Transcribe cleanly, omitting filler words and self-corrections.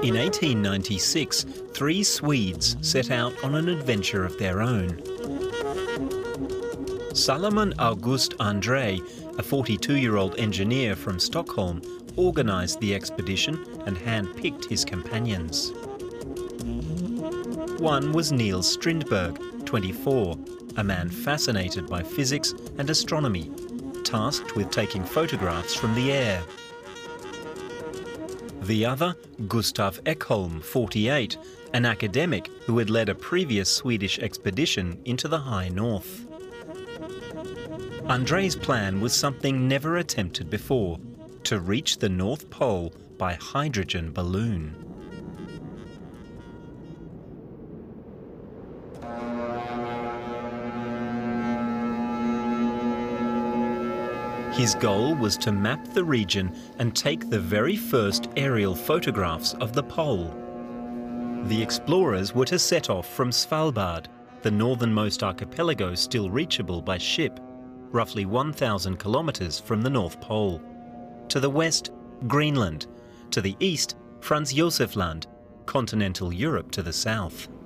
In 1896, three Swedes set out on an adventure of their own. Salomon August André, a 42-year-old engineer from Stockholm, organised the expedition and hand-picked his companions. One was Niels Strindberg, 24, a man fascinated by physics and astronomy, tasked with taking photographs from the air. The other, Gustav Ekholm, 48, an academic who had led a previous Swedish expedition into the high north. André's plan was something never attempted before: to reach the North Pole by hydrogen balloon. His goal was to map the region and take the very first aerial photographs of the pole. The explorers were to set off from Svalbard, the northernmost archipelago still reachable by ship, roughly 1,000 kilometres from the North Pole. To the west, Greenland. To the east, Franz Josef Land, continental Europe to the south.